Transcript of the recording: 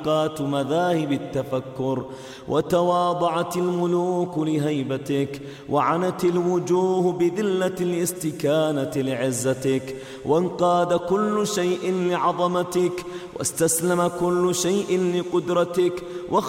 محقات مذاهب التفكر، وتواضعت الملوك لهيبتك، وعنت الوجوه بذلة الاستكانة لعزتك، وانقاد كل شيء لعظمتك، واستسلم كل شيء لقدرتك،